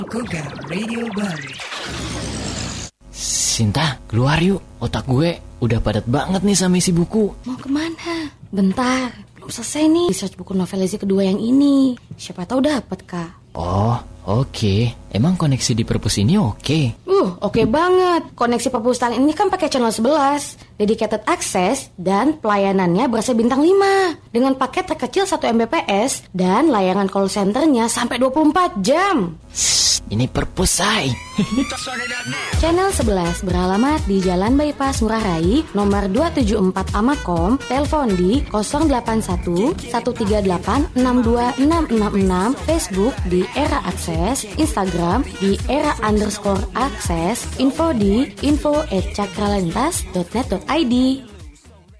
Koga Radio Bali. Sinta, keluar yuk. Otak gue udah padat banget nih sama isi buku. Mau kemana? Bentar, belum selesai nih research buku novelisi kedua yang ini. Siapa tahu dapat, Kak. Oh, oke. Emang koneksi di perpus ini oke? Oke banget. Koneksi perpustakaan ini kan pakai channel 11, dedicated access, dan pelayanannya berasa bintang 5. Dengan paket terkecil 1 Mbps dan layanan call centernya sampai 24 jam. Ini perpus, say. Channel 11 beralamat di Jalan Bypass Ngurah Rai, nomor 274 Amakom, telepon di 081 138 62666, Facebook di Era Akses, Instagram di era_akses, info di info@cakralentas.net.id.